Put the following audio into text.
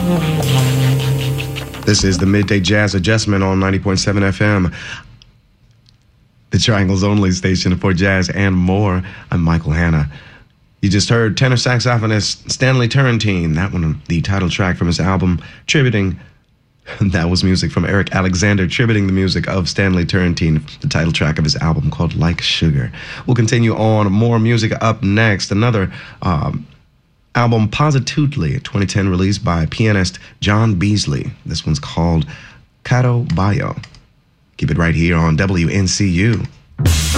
This is the Midday Jazz Adjustment on 90.7 FM, the Triangle's only station for jazz and more. I'm Michael Hanna. You just heard tenor saxophonist Stanley Turrentine, that one, the title track from his album, tributing. That was music from Eric Alexander, tributing the music of Stanley Turrentine, the title track of his album called Like Sugar. We'll continue on. More music up next. Another album, Positudely, a 2010 release by pianist John Beasley. This one's called Caro Bayo. Keep it right here on WNCU.